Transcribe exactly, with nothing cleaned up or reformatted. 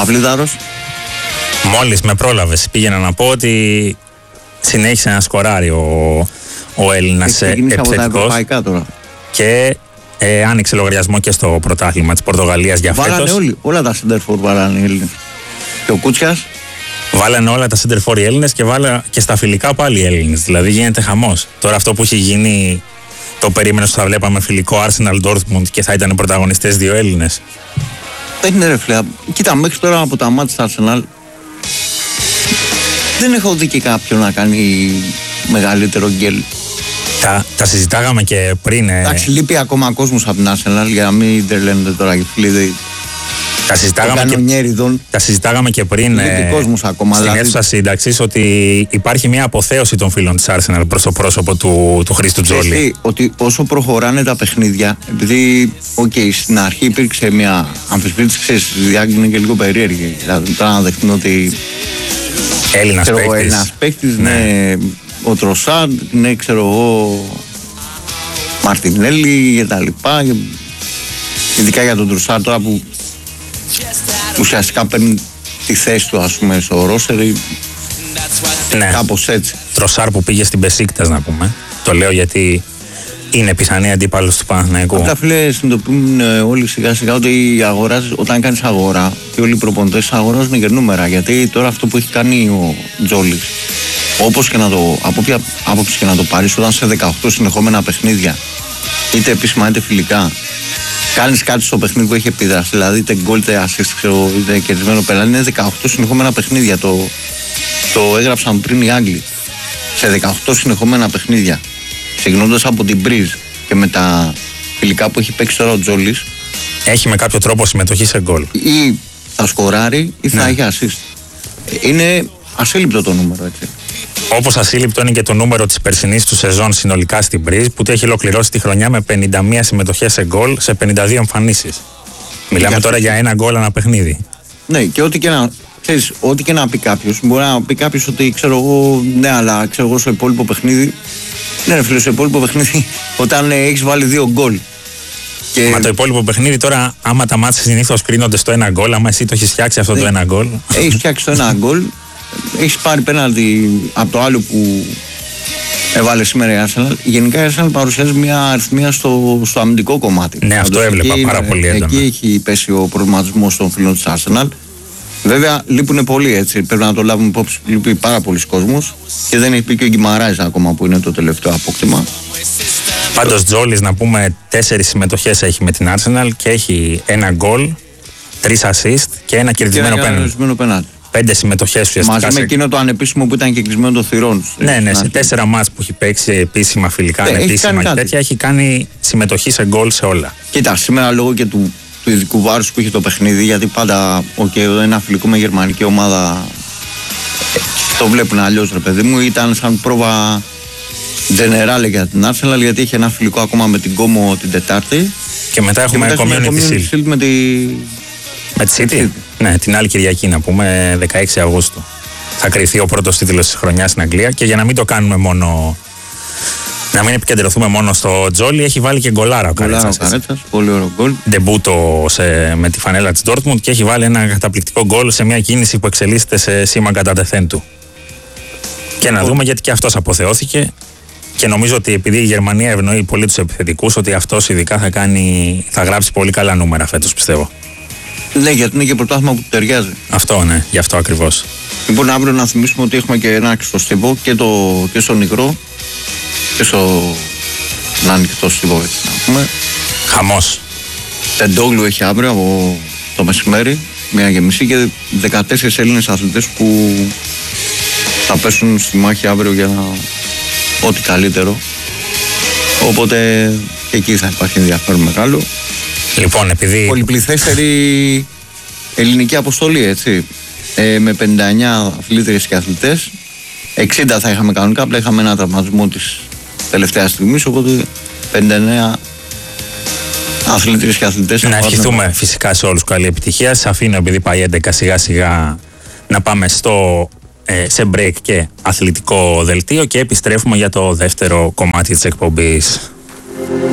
Παυλίδαρος. Μόλις με πρόλαβες, πήγαινα να πω ότι συνέχισε να σκοράρει ο, ο Έλληνας επιθετικός και ε, άνοιξε λογαριασμό και στο πρωτάθλημα της Πορτογαλίας για φέτος. Βάλανε όλοι, όλα τα center for βάλανε οι Έλληνες. Και ο Κούτσιας. Βάλανε όλα τα center for οι Έλληνες και βάλανε και στα φιλικά πάλι οι Έλληνες. Δηλαδή γίνεται χαμός. Τώρα αυτό που έχει γίνει, το περίμενες ότι θα βλέπαμε φιλικό Arsenal Dortmund και θα ήταν πρωταγωνιστές δύο Έλληνες. Δεν είναι ρε φίλε. Κοίτα, μέχρι τώρα από τα μάτια της Arsenal δεν έχω δει και κάποιον να κάνει μεγαλύτερο γκέλ. Τα, τα συζητάγαμε και πριν. Εντάξει, ε... λείπει ακόμα κόσμος από την Arsenal για να μην τρελαίνετε τώρα οι φίλοι. Τα συζητάγαμε, και, τα συζητάγαμε και πριν ε, ακόμα, στην δηλαδή... αίθουσα σύνταξης ότι υπάρχει μια αποθέωση των φίλων της Arsenal προς το πρόσωπο του, του Χρήστου Τζόλι. Ότι όσο προχωράνε τα παιχνίδια, επειδή okay, στην αρχή υπήρξε μια αμφισβήτηση, η διάκριση είναι και λίγο περίεργη. Δηλαδή τώρα να δεχτούν ότι Έλληνας παίκτης, Έλληνας παίκτης ναι. ναι, ο Τροσάντ, ναι, ξέρω εγώ, Μαρτινέλη και τα λοιπά. Ειδικά για τον Τροσάντ τώρα που ουσιαστικά παίρνει τη θέση του, ας πούμε, στο ρόστερ. Ναι. Κάπως έτσι. Τροσάρ που πήγε στην Μπεσίκτας, να πούμε. Το λέω γιατί είναι πιθανή αντίπαλος του Παναθηναϊκού. Αυτά, φίλε, συνειδητοποιούν όλοι σιγά σιγά ότι αγοράζεις, όταν κάνεις αγορά και όλοι οι προπονητές αγοράζουν και νούμερα. Γιατί τώρα αυτό που έχει κάνει ο Τζόλις, όπως και να το, από όποια άποψη και να το πάρεις, όταν σε δεκαοκτώ συνεχόμενα παιχνίδια, είτε επίσημα είτε φιλικά, κάνεις κάτι στο παιχνίδι που έχει επιδράσει, δηλαδή είτε γκολ, είτε assist, είτε κερδισμένο πελάτη, είναι δεκαοκτώ συνεχόμενα παιχνίδια. Το, το έγραψαν πριν οι Άγγλοι. Σε δεκαοκτώ συνεχόμενα παιχνίδια, ξεκινώντας από την Μπριζ και με τα φιλικά που έχει παίξει τώρα ο Τζόλις, έχει με κάποιο τρόπο συμμετοχή σε γκολ. Ή θα σκοράρει ή θα ναι. έχει assist. Είναι ασύλληπτο το νούμερο, έτσι. Όπως ασύλληπτο είναι και το νούμερο της περσινής του σεζόν συνολικά στην Μπριζ, που έχει ολοκληρώσει τη χρονιά με πενήντα μία συμμετοχές σε γκολ σε πενήντα δύο εμφανίσεις. Μιλάμε για τώρα για ένα γκολ ανά παιχνίδι. Ναι, και ό,τι και να, ξέρεις, ό,τι και να πει κάποιος, μπορεί να πει κάποιος ότι ξέρω εγώ, ναι, αλλά ξέρω εγώ στο υπόλοιπο παιχνίδι. Ναι, ρε φίλε, στο υπόλοιπο παιχνίδι, όταν ε, έχεις βάλει δύο γκολ. Και... Μα το υπόλοιπο παιχνίδι τώρα, άμα τα μάτια συνήθως κρίνονται στο ένα γκολ, άμα εσύ το έχεις φτιάξει αυτό ε, το ένα γκολ. Έχεις φτιάξει το ένα γκολ. Έχεις πάρει πέναλτι από το άλλο που έβαλε σήμερα η Arsenal. Γενικά η Arsenal παρουσιάζει μια αριθμία στο, στο αμυντικό κομμάτι. Ναι, αυτό έβλεπα εκεί, πάρα πολύ έντονα. Εκεί έχει πέσει ο προβληματισμός των φίλων της Arsenal. Βέβαια λείπουν πολλοί, έτσι. Πρέπει να το λάβουμε υπόψη. Λείπει πάρα πολλοί κόσμος και δεν έχει πει και ο Γκιμαράης ακόμα που είναι το τελευταίο απόκτημα. Πάντως Τζόλις, να πούμε, τέσσερις συμμετοχές έχει με την Arsenal και έχει ένα γκολ, τρεις assist και ένα κερδισμένο πέναλτι. Πέντε συμμετοχές ουσιαστικά. Μαζί με εκείνο το ανεπίσημο που ήταν και κλεισμένο των θυρών. Ναι, ναι, σε τέσσερα μάτς που έχει παίξει επίσημα φιλικά, ναι, ανεπίσημα και τέτοια, έχει κάνει συμμετοχή σε γκολ σε όλα. Κοίτα, σήμερα λόγω και του, του ειδικού βάρους που είχε το παιχνίδι, γιατί πάντα okay, ένα φιλικό με γερμανική ομάδα το βλέπουν αλλιώς, ρε παιδί μου, ήταν σαν πρόβα Generale για την Arsenal, γιατί είχε ένα φιλικό ακόμα με την Κόμο την Τετάρτη. Και μετά έχουμε και μετά Community Shield. Shield με τη... Με τη City. Ναι, την άλλη Κυριακή, να πούμε, δεκαέξι Αυγούστου. Θα κριθεί ο πρώτος τίτλος της χρονιάς στην Αγγλία και για να μην το κάνουμε μόνο. Να μην επικεντρωθούμε μόνο στο Τζόλι, έχει βάλει και γκολάρα ο Καρέτσας. Πολύ ωραίο γκολ. Ντεμπούτο με τη φανέλα της Dortmund και έχει βάλει ένα καταπληκτικό γκολ σε μια κίνηση που εξελίσσεται σε σήμα κατά τεθέν του. Και να δούμε γιατί και αυτός αποθεώθηκε. Και νομίζω ότι επειδή η Γερμανία ευνοεί πολύ τους επιθετικούς, ότι αυτός ειδικά θα, κάνει, θα γράψει πολύ καλά νούμερα φέτος, πιστεύω. Ναι, γιατί είναι και πρωτάθλημα που του ταιριάζει. Αυτό, ναι, γι' αυτό ακριβώς. Λοιπόν, αύριο να θυμίσουμε ότι έχουμε και ένα στο Στίβο και, το, και στο Νικρό και στο να ανοιχτό Στίβο, έτσι να πούμε. Χαμός. Τεντόγλου έχει αύριο από το μεσημέρι, μία και μισή, και δεκατέσσερις Έλληνες αθλητές που θα πέσουν στη μάχη αύριο για ό,τι καλύτερο. Οπότε και εκεί θα υπάρχει ενδιαφέρον μεγάλο. Λοιπόν, επειδή... Πολυπληθέστερη ελληνική αποστολή, έτσι. Ε, με πενήντα εννέα αθλήτριες και αθλητές. εξήντα θα είχαμε κανονικά, απλά είχαμε ένα τραυματισμό της τελευταίας στιγμής. Οπότε πενήντα εννέα αθλήτριες και αθλητές. Να ευχηθούμε να... φυσικά σε όλους καλή επιτυχία. Σας αφήνω, επειδή πάει έντεκα σιγά σιγά, να πάμε στο, ε, σε break και αθλητικό δελτίο και επιστρέφουμε για το δεύτερο κομμάτι της εκπομπής.